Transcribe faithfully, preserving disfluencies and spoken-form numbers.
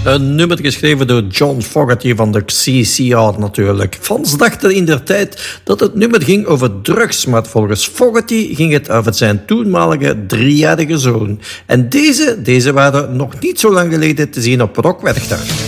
Een nummer geschreven door John Fogerty van de C C R natuurlijk. Fans dachten in der tijd dat het nummer ging over drugs, maar volgens Fogerty ging het over zijn toenmalige driejarige zoon. En deze, deze waren nog niet zo lang geleden te zien op Rock Werchter.